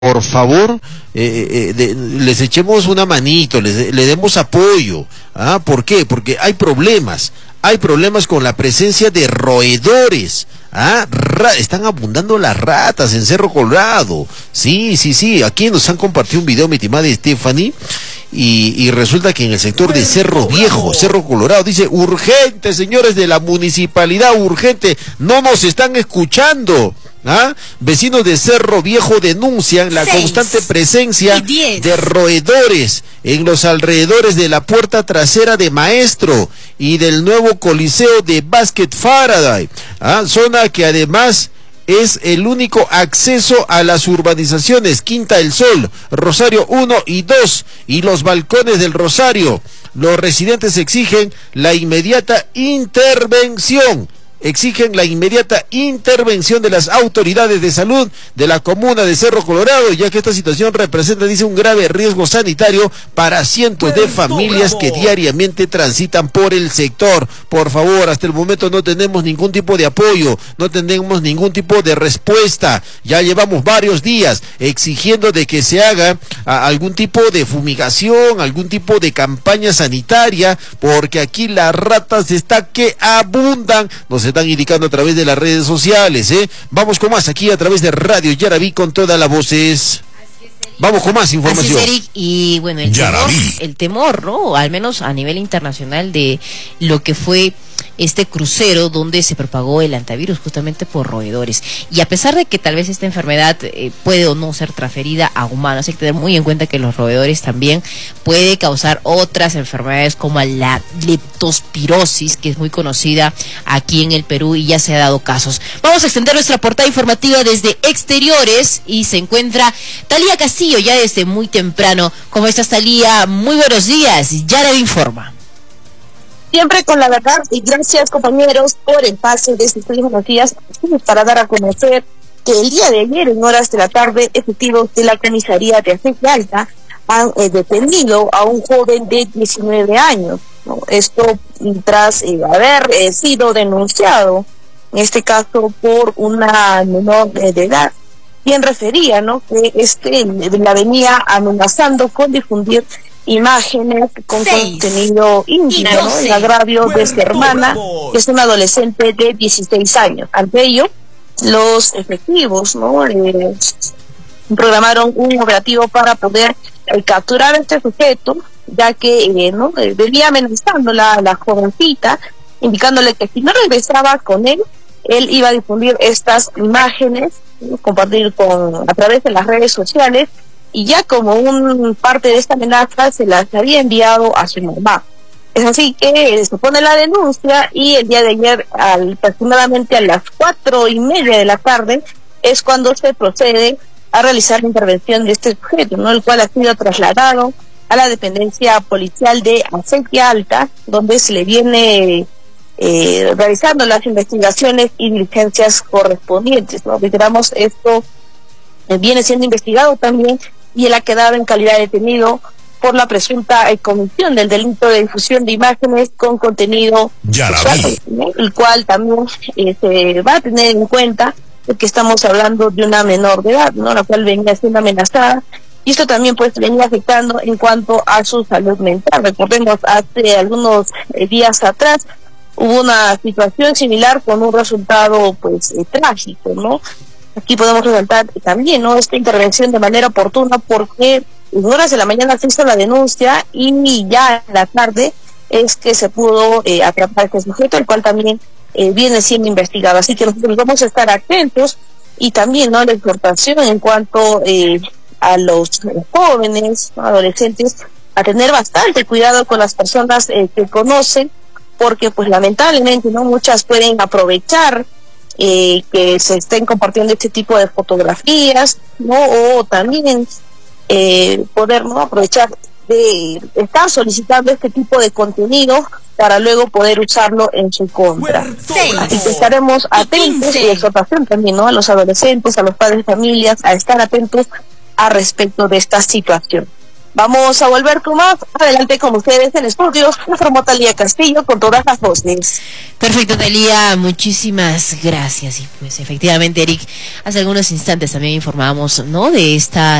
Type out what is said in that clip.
por favor, les echemos una manito, le demos apoyo. ¿Por qué? Porque hay problemas con la presencia de roedores. Están abundando las ratas en Cerro Colorado. Sí, aquí nos han compartido un video, mi estimada Stephanie, y resulta que en el sector de Cerro Viejo, Cerro Colorado, dice: urgente, señores de la municipalidad, urgente, no nos están escuchando. Vecinos de Cerro Viejo denuncian la constante presencia de roedores en los alrededores de la puerta trasera de Maestro y del nuevo Coliseo de Básquet Faraday, zona que además es el único acceso a las urbanizaciones Quinta del Sol, Rosario 1 y 2 y los balcones del Rosario. Los residentes exigen la inmediata intervención de las autoridades de salud de la comuna de Cerro Colorado, ya que esta situación representa, dice, un grave riesgo sanitario para cientos de familias que diariamente transitan por el sector. Por favor, hasta el momento no tenemos ningún tipo de apoyo, no tenemos ningún tipo de respuesta. Ya llevamos varios días exigiendo de que se haga algún tipo de fumigación, algún tipo de campaña sanitaria, porque aquí las ratas están que abundan. Nos están indicando a través de las redes sociales. Vamos con más aquí a través de Radio Yaraví con todas las voces. Vamos con más información. Así es, Eric, y bueno, el temor, ¿no? Al menos a nivel internacional, de lo que fue este crucero donde se propagó el antivirus justamente por roedores. Y a pesar de que tal vez esta enfermedad puede o no ser transferida a humanos, hay que tener muy en cuenta que los roedores también puede causar otras enfermedades como la leptospirosis, que es muy conocida aquí en el Perú y ya se ha dado casos. Vamos a extender nuestra portada informativa desde exteriores y se encuentra Talía Castillo ya desde muy temprano. ¿Cómo estás, Talía? Muy buenos días. Yaraví informa. Siempre con la verdad, y gracias, compañeros, por el pase de estos últimos días para dar a conocer que el día de ayer, en horas de la tarde, efectivos de la comisaría de Acequia Alta han detenido a un joven de 19 años, ¿no? Esto tras haber sido denunciado, en este caso, por una menor de edad, quien refería, ¿no?, que la venía amenazando con difundir imágenes con contenido íntimo, ¿no?, en agravio de su hermana, que es una adolescente de 16 años. Ante ello, los efectivos, ¿no?, programaron un operativo para poder capturar a este sujeto, ya que venía amenazando la jovencita, indicándole que si no regresaba con él iba a difundir estas imágenes, ¿no?, compartir a través de las redes sociales, y ya como un parte de esta amenaza se las había enviado a su mamá. Es así que se pone la denuncia y el día de ayer, aproximadamente a las 4:30 de la tarde, es cuando se procede a realizar la intervención de este sujeto, ¿no?, el cual ha sido trasladado a la dependencia policial de Acequia Alta, donde se le viene realizando las investigaciones y diligencias correspondientes, ¿no? Reiteramos, esto viene siendo investigado también y él ha quedado en calidad de detenido por la presunta comisión del delito de difusión de imágenes con contenido sexual, ¿no?, el cual también se va a tener en cuenta porque estamos hablando de una menor de edad, ¿no?, la cual venía siendo amenazada, y esto también pues venía afectando en cuanto a su salud mental. Recordemos, hace algunos días atrás hubo una situación similar con un resultado pues trágico, ¿no? Aquí podemos resaltar también, ¿no?, esta intervención de manera oportuna, porque en horas de la mañana se hizo la denuncia y ya en la tarde es que se pudo atrapar a este sujeto, el cual también viene siendo investigado. Así que nosotros vamos a estar atentos y también, ¿no?, la exhortación en cuanto a los jóvenes, ¿no?, adolescentes, a tener bastante cuidado con las personas que conocen, porque pues lamentablemente, ¿no?, muchas pueden aprovechar que se estén compartiendo este tipo de fotografías, ¿no?, o también poder, ¿no?, aprovechar de estar solicitando este tipo de contenido para luego poder usarlo en su contra. Así que estaremos atentos, y exhortación también, ¿no?, a los adolescentes, a los padres de familias, a estar atentos al respecto de esta situación. Vamos a volver con más adelante con ustedes en estudios. Informó Talía Castillo con todas las voces. Perfecto, Talía, muchísimas gracias. Y pues efectivamente, Eric, hace algunos instantes también informábamos, ¿no?, de esta